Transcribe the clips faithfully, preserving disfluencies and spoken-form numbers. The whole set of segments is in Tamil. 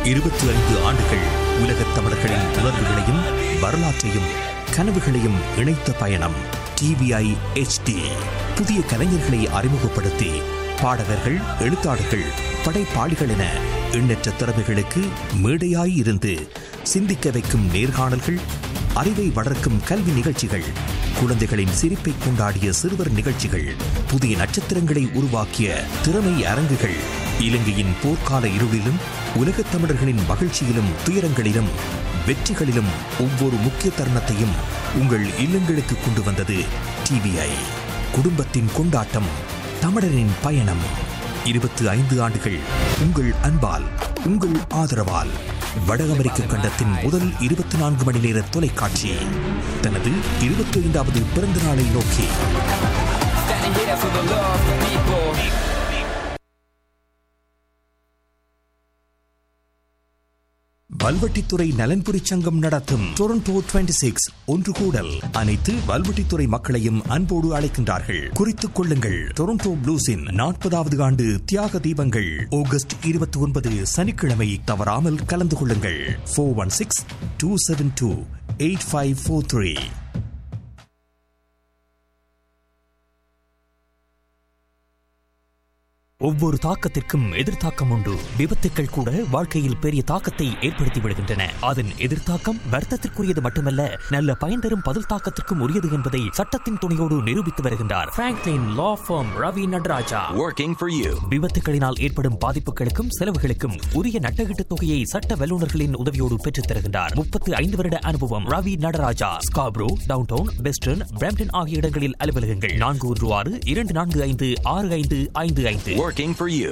இருபத்தி ஐந்து ஆண்டுகள் உலகத் தமிழர்களின் உணர்வுகளையும் வரலாற்றையும் கனவுகளையும் இணைத்த பயணம். டிவிஐ எச் டி புதிய கலைஞர்களை அறிமுகப்படுத்தி பாடகர்கள், எழுத்தாளர்கள், படைப்பாளிகள் என எண்ணற்ற திறமைகளுக்கு மேடையாய் இருந்து சிந்திக்க வைக்கும் நேர்காணல்கள், அறிவை வளர்க்கும் கல்வி நிகழ்ச்சிகள், குழந்தைகளின் சிரிப்பை கொண்டாடிய சிறுவர் நிகழ்ச்சிகள், புதிய நட்சத்திரங்களை உருவாக்கிய திறமை அரங்குகள், இலங்கையின் போர்க்கால இருளிலும் உலகத் தமிழர்களின் மகிழ்ச்சியிலும் துயரங்களிலும் வெற்றிகளிலும் ஒவ்வொரு முக்கிய தருணத்தையும் உங்கள் இல்லங்களுக்கு கொண்டு வந்தது டிவிஐ. குடும்பத்தின் கொண்டாட்டம், தமிழரின் பயணம். இருபத்தி ஐந்து ஆண்டுகள் உங்கள் அன்பால், உங்கள் ஆதரவால். வட அமெரிக்க கண்டத்தின் முதல் இருபத்தி நான்கு மணி நேர தொலைக்காட்சி தனது இருபத்தி ஐந்தாவது பிறந்த நாளை நோக்கி வல்வெட்டித்துறை நலன்புரி சங்கம் நடத்தும் டொரண்டோ இருபத்தி ஆறு ஒன்று கூடல் அனைத்து வல்வெட்டித்துறை மக்களையும் அன்போடு அழைக்கின்றார்கள். குறித்துக் கொள்ளுங்கள். டொரண்டோ ப்ளூஸின் நாற்பதாவது ஆண்டு தியாக தீபங்கள் ஆகஸ்ட் இருபத்தி ஒன்பது சனிக்கிழமை. தவறாமல் கலந்து கொள்ளுங்கள். Four one six two seven two eight five four three. ஒவ்வொரு தாக்கத்திற்கும் எதிர்த்தாக்கம் உண்டு. விபத்துக்கள் கூட வாழ்க்கையில் பெரிய தாக்கத்தை ஏற்படுத்தி விடுகின்றன. அதன் எதிர்த்தாக்கம் வர்த்தத்திற்குரியது மட்டுமல்ல, நல்ல பயன் தரும் பதில் தாக்கத்திற்கும் உரியது என்பதை சட்டத்தின் துணையோடு நிரூபித்து வருகின்றார் Franklin law form Ravi Nataraja. Working for you. விபத்துகளினால் ஏற்படும் பாதிப்புகளுக்கும் செலவுகளுக்கும் உரிய நட்டகீட்டு தொகையை சட்ட வல்லுநர்களின் உதவியோடு பெற்றுத் தருகின்றார். முப்பத்தி ஐந்து வருட அனுபவம். Ravi Nataraja. Scarborough, downtown, western, Brampton ஆகிய இடங்களில் அலுவலகங்கள். நான்கு ஒன்று ஆறு இரண்டு நான்கு ஐந்து ஆறு ஐந்து ஐந்து ஐந்து. Working for you.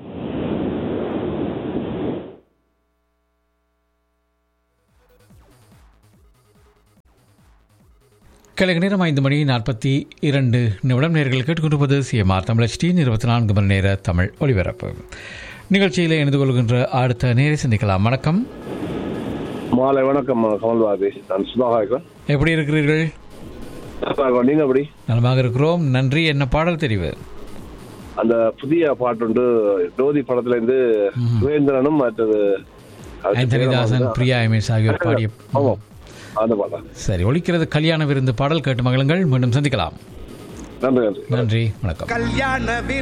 கிழக்கு நேரம் ஐந்து மணி நாற்பத்தி இரண்டு நிமிடம். நேர்கள் கேட்டுக்கொண்டிருப்பது சிஎம்ஆர் தமிழ் ஹெச்டியின் இருபத்தி நான்கு மணி நேர தமிழ் ஒலிபரப்பு நிகழ்ச்சியில் இணைந்து கொள்கின்ற அடுத்த நேரை சந்திக்கலாம். வணக்கம். மாலை வணக்கம் கமல்வாதி. நான் சுதாகர். எப்படி இருக்கிறீர்கள்? நீங்க எப்படி? நலமாக இருக்கிறோம், நன்றி. என்ன பாடல் தெரிவு? அந்த புதிய பாட்டு உண்டு டோதி படத்துல இருந்து சுரேந்திரனும் மற்றது ஆண்டனிதாசன், பிரியா எம்எஸ் ஆகியோர் பாடிய அந்த பாடம். சரி, ஒலிக்கிறது கல்யாண விருந்து பாடல். கேட்டு மகளுங்கள். மீண்டும் சந்திக்கலாம். நன்றி நன்றி நன்றி, வணக்கம்.